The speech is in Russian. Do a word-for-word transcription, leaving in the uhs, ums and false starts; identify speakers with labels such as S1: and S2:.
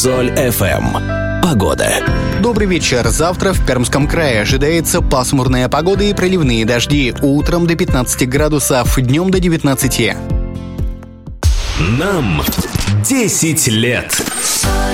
S1: Соль эф эм. Погода.
S2: Добрый вечер. Завтра в Пермском крае ожидается пасмурная погода и проливные дожди. Утром до пятнадцати градусов, днем до девятнадцати.
S1: Нам десять лет.